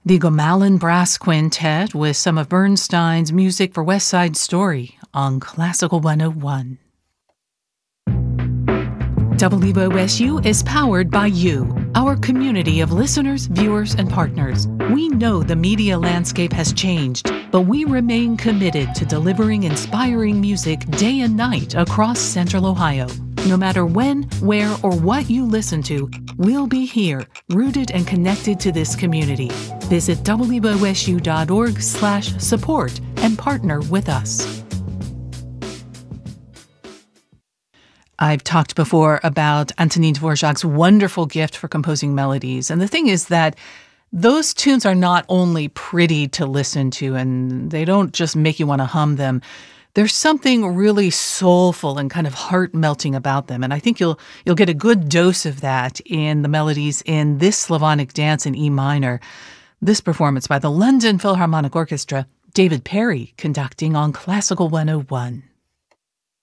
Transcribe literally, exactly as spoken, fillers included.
The Gomalin Brass Quintet with some of Bernstein's music for West Side Story on Classical one oh one. W O S U is powered by you, our community of listeners, viewers, and partners. We know the media landscape has changed, but we remain committed to delivering inspiring music day and night across Central Ohio. No matter when, where, or what you listen to, we'll be here, rooted and connected to this community. Visit W O S U dot org slash support and partner with us. I've talked before about Antonin Dvorak's wonderful gift for composing melodies. And the thing is that those tunes are not only pretty to listen to, and they don't just make you want to hum them. There's something really soulful and kind of heart-melting about them. And I think you'll you'll get a good dose of that in the melodies in this Slavonic dance in E minor. This performance by the London Philharmonic Orchestra, David Perry conducting on Classical one oh one.